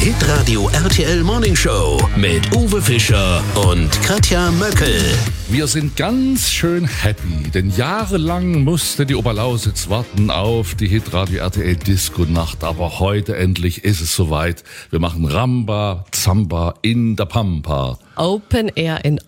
Hitradio RTL Morning Show mit Uwe Fischer und Katja Möckel. Wir sind ganz schön happy, denn jahrelang musste die Oberlausitz warten auf die Hitradio RTL Disco-Nacht. Aber heute endlich ist es soweit. Wir machen Ramba, Zamba in der Pampa. Open Air in